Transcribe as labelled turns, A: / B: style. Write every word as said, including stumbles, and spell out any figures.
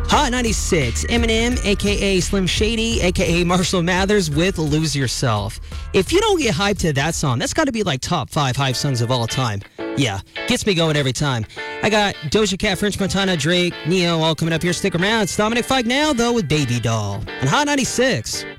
A: Hot ninety-six, Eminem, a k a. Slim Shady, a k a. Marshall Mathers with Lose Yourself. If you don't get hyped to that song, that's got to be like top five hype songs of all time. Yeah, gets me going every time. I got Doja Cat, French Montana, Drake, Neo all coming up here. Stick around. It's Dominic Fike now, though, with Baby Doll. And Hot ninety-six.